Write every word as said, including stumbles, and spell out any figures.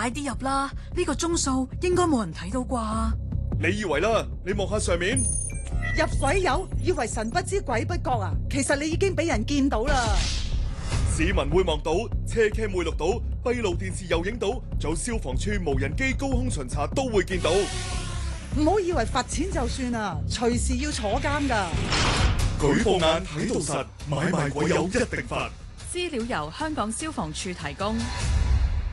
快啲入啦！呢個鐘數應該冇人睇到啩？ 你以為啦？你望下上面， 入水友以為神不知鬼不覺啊！其實你已經俾人見到啦。 市民會望到，車 cam 會錄到，閉路電視又影到，仲有消防處無人機高空巡查都會見到。 唔好以為罰錢就算啦，隨時要坐監噶。 舉報眼睇到實，買賣鬼友一定罰。 資料由香港消防處提供。